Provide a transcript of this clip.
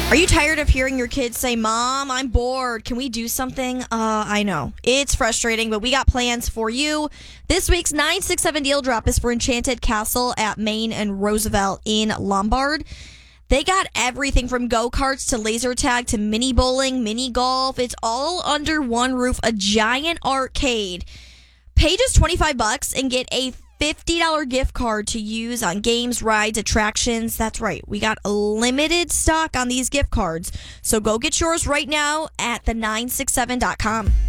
Are you tired of hearing your kids say, Mom, I'm bored. Can we do something? I know. It's frustrating, but we got plans for you. This week's 967 Deal Drop is for Enchanted Castle at Main and Roosevelt in Lombard. They got everything from go-karts to laser tag to mini bowling, mini golf. It's all under one roof, a giant arcade. Pay just $25 and get a $50 gift card to use on games, rides, attractions. That's right. We got a limited stock on these gift cards. So go get yours right now at the967.com.